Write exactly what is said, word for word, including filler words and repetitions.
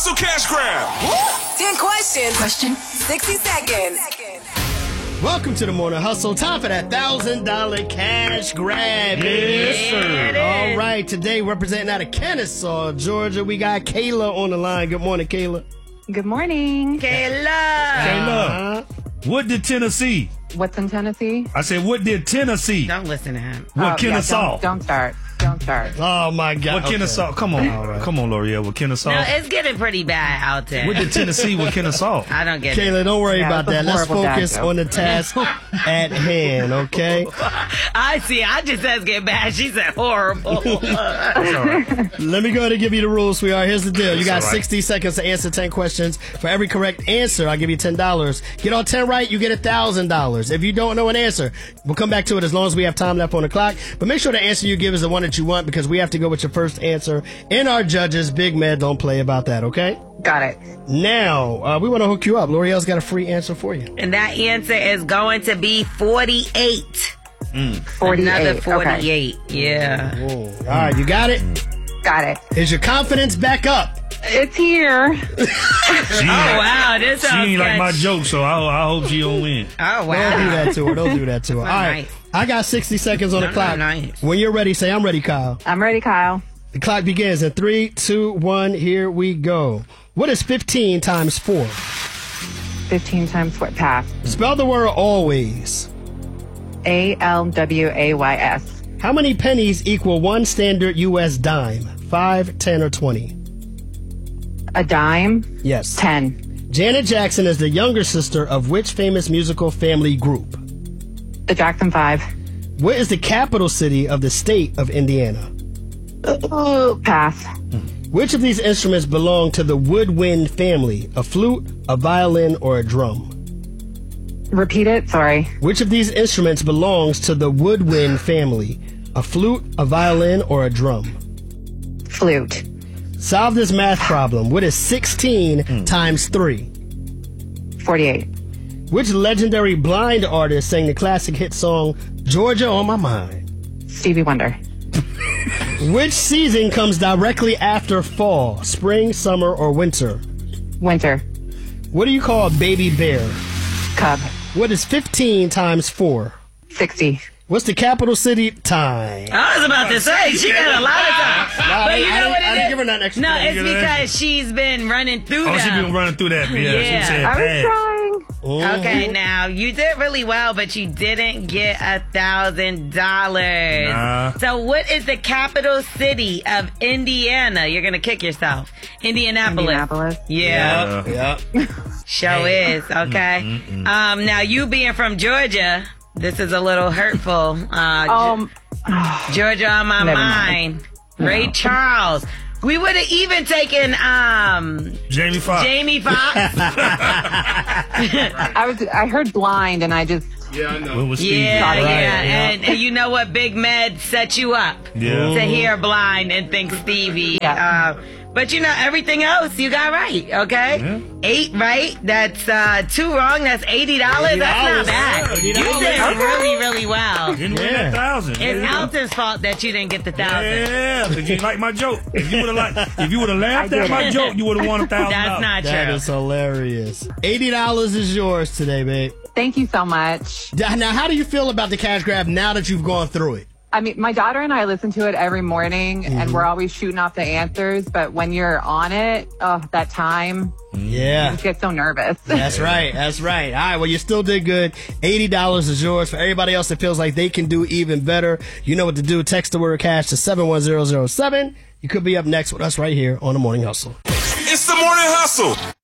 Hustle Cash Grab. ten questions. Question. sixty seconds. Welcome to the Morning Hustle. Time for that one thousand dollars cash grab. Yes, sir. All right. Today, representing out of Kennesaw, Georgia, we got Kayla on the line. Good morning, Kayla. Good morning. Kayla. Uh-huh. What did Tennessee? What's in Tennessee? I said, what did Tennessee? Don't listen to him. What Oh, yeah, Kennesaw? don't, don't start. Don't start. Oh, my God. What Okay. Kennesaw? Come on. right. Come on, L'Oreal. What Kennesaw? No, it's getting pretty bad out there. What did Tennessee with Kennesaw? I don't get it. Kayla, don't worry Yeah, about it's a that. Let's horrible dad focus joke. on the task at hand, okay? I see. I just said it's getting bad. She said horrible. That's all right. Let me go ahead and give you the rules, sweetheart. Here's the deal. You got That's all right. sixty seconds to answer ten questions. For every correct answer, I'll give you ten dollars. Get all ten right, you get one thousand dollars. If you don't know an answer, we'll come back to it as long as we have time left on the clock. But make sure the answer you give is the one that you want because we have to go with your first answer. And our judges, Big Med, don't play about that, okay? Got it. Now, uh, we want to hook you up. L'Oreal's got a free answer for you. And that answer is going to be forty-eight. forty-eight. Another forty-eight. Yeah. All right, you got it? Okay. Got it. Is your confidence back up? It's here. She Oh, ain't like- wow. This She sounds ain't like my sketch. joke, so I, I hope she don't win. Oh, wow. Don't do that to her. Don't do that to her. All Well, right, nice. I got sixty seconds on No, the no, clock. nice. When you're ready, say, I'm ready, Kyle. I'm ready, Kyle. The clock begins in three, two, one. Here we go. What is fifteen times four? fifteen times four. Pass. Spell the word always. A L W A Y S. How many pennies equal one standard U S dime? Five, ten, or twenty? A dime. Yes. ten. Janet Jackson is the younger sister of which famous musical family group? The Jackson Five. What is the capital city of the state of Indiana? Ooh, pass. Which of these instruments belong to the woodwind family? A flute, a violin, or a drum? Repeat it. Sorry. Which of these instruments belongs to the woodwind family? A flute, a violin, or a drum? Flute. Solve this math problem. What is sixteen times three? forty-eight. Which legendary blind artist sang the classic hit song Georgia on My Mind? Stevie Wonder. Which season comes directly after fall? Spring, summer, or winter? Winter. What do you call a baby bear? Cub. What is fifteen times four? sixty. What's the capital city? Time. I was about to say, she got a lot of time. Nah, But I- you I know didn't- what I it didn't is? give her nothing extra. No, I didn't it's give her that. because she's been running through Oh, she them. been running through that. Yeah, Yeah. she said I was pass. trying. Okay, now you did really well, but you didn't get a thousand dollars. Nah. So, what is the capital city of Indiana? You're gonna kick yourself. Indianapolis. Indianapolis. Yeah, Yeah. Yeah. show is okay. Um, now you being from Georgia, this is a little hurtful. Uh, Um. Georgia on my Never mind. mind. Ray No. Charles. We would have even taken um Jamie Foxx. Jamie Foxx. I was. I heard blind, and I just. What was Stevie? Yeah, Right, yeah, yeah. And, and you know what? Big Med set you up Yeah. to hear blind and think Stevie. Yeah. Uh, but you know, everything else you got right, okay? Yeah. Eight right, that's uh, two wrong, that's eighty dollars. That's not bad. eighty You dollars. did Okay. really, really well. Didn't win Yeah. that thousand. It's yeah. Alton's fault that you didn't get the thousand. Yeah, because you like my joke. If you would have like, if you would have laughed I at did. my joke, you would have won a thousand. That's not That true. is hilarious. eighty dollars is yours today, babe. Thank you so much. Now, how do you feel about the cash grab now that you've gone through it? I mean, my daughter and I listen to it every morning, and we're always shooting off the answers. But when you're on it, oh, that time, Yeah. I just get so nervous. That's right. That's right. All right. Well, you still did good. eighty dollars is yours. For everybody else that feels like they can do even better, you know what to do. Text the word cash to seven one zero zero seven. You could be up next with us right here on The Morning Hustle. It's the Morning Hustle.